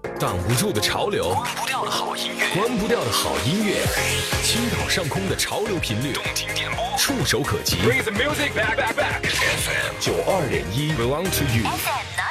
挡不住的潮流， 关不掉的好音乐， 关不掉的好音乐，青岛上空的潮流频率， 动听点播， 触手可及。 Bring the music back. FM 92.1 belong to you。 FM